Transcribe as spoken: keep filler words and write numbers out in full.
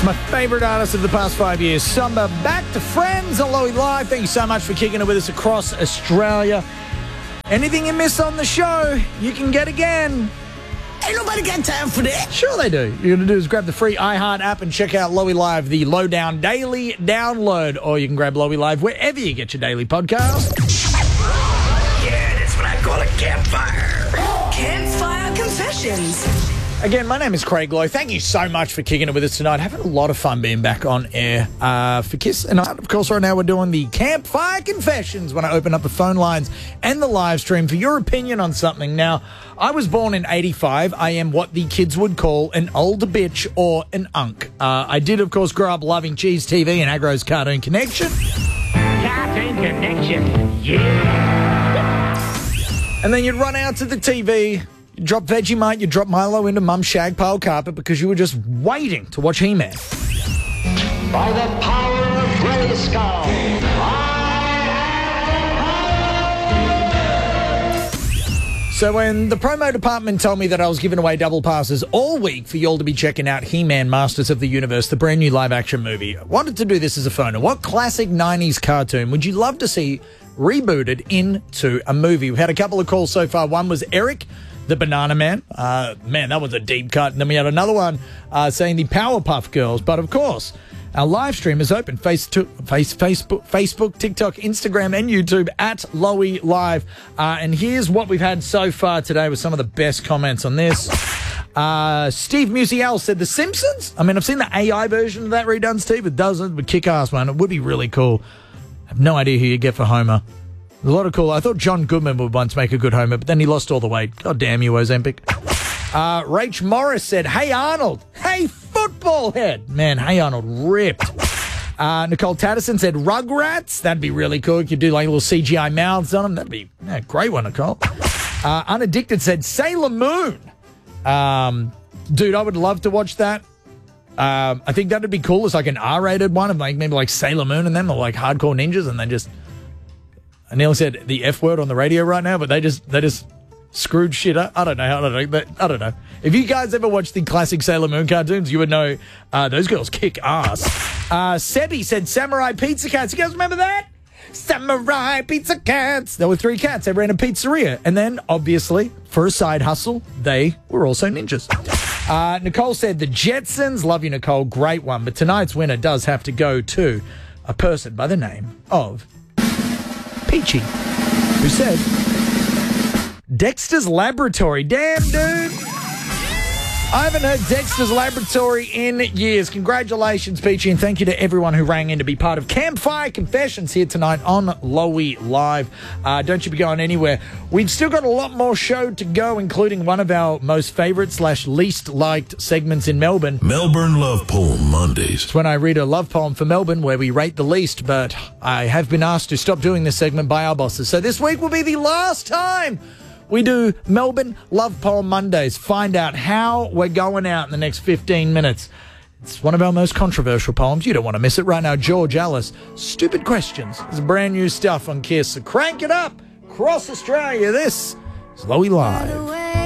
It's my favourite artist of the past five years. Samba, back to Friends on Lowy Live. Thank you so much for kicking it with us across Australia. Anything you miss on the show, you can get again. Ain't nobody got time for that. Sure they do. You're going to do is grab the free iHeart app and check out Lowy Live, the Lowdown Daily download. Or you can grab Lowy Live wherever you get your daily podcast. Yeah, that's what I call a campfire. Campfire Confessions. Again, my name is Craig Lowe. Thank you so much for kicking it with us tonight. Having a lot of fun being back on air uh, for Kiss. And of course, right now we're doing the Campfire Confessions when I open up the phone lines and the live stream for your opinion on something. Now, I was born in eighty-five. I am what the kids would call an older bitch or an unk. Uh, I did, of course, grow up loving Cheese T V and Agro's Cartoon Connection. Cartoon Connection, yeah. And then you'd run out to the T V, you drop Vegemite, you drop Milo into Mum's shag pile carpet because you were just waiting to watch He-Man. By the power of Grayskull, So when the promo department told me that I was giving away double passes all week for you all to be checking out He-Man Masters of the Universe, the brand new live-action movie, I wanted to do this as a phoner. What classic nineties cartoon would you love to see rebooted into a movie? We've had a couple of calls so far. One was Eric, the Banana Man. Uh, man, that was a deep cut. And then we had another one uh, saying the Powerpuff Girls. But of course, our live stream is open. Face to, face, Facebook, Facebook, TikTok, Instagram, and YouTube at Lowy Live. Uh, and here's what we've had so far today with some of the best comments on this. Uh, Steve Musial said The Simpsons. I mean, I've seen the A I version of that redone, Steve. It does it would kick ass, man. It would be really cool. I have no idea who you get for Homer. A lot of cool. I thought John Goodman would once make a good Homer, but then he lost all the weight. God damn you, Ozempic. Uh, Rach Morris said, Hey Arnold. Hey football head. Man, Hey Arnold ripped. Uh, Nicole Tatterson said Rugrats. That'd be really cool. You could do like little C G I mouths on them. That'd be yeah, a great one, Nicole. Uh, Unaddicted said Sailor Moon. Um, dude, I would love to watch that. Um, I think that'd be cool. It's like an R-rated one of like maybe like Sailor Moon and them, or like hardcore ninjas, and they just. I nearly said the F word on the radio right now, but they just they just screwed shit up. I don't know. I don't know. But I don't know. If you guys ever watched the classic Sailor Moon cartoons, you would know uh, those girls kick ass. Uh, Sebi said Samurai Pizza Cats. You guys remember that? Samurai Pizza Cats. There were three cats. They ran a pizzeria. And then, obviously, for a side hustle, they were also ninjas. Uh, Nicole said The Jetsons. Love you, Nicole. Great one. But tonight's winner does have to go to a person by the name of Peachy, who said Dexter's Laboratory. Damn, dude. I haven't heard Dexter's Laboratory in years. Congratulations, Peachy, and thank you to everyone who rang in to be part of Campfire Confessions here tonight on Lowy Live. Uh, don't you be going anywhere. We've still got a lot more show to go, including one of our most favourite slash least liked segments in Melbourne. Melbourne Love Poem Mondays. It's when I read a love poem for Melbourne where we rate the least, but I have been asked to stop doing this segment by our bosses. So this week will be the last time we do Melbourne Love Poem Mondays. Find out how we're going out in the next fifteen minutes. It's one of our most controversial poems. You don't want to miss it. Right now, George Ellis, Stupid Questions. It's brand new stuff on Kiss. So crank it up across Australia. This is Lowy Live.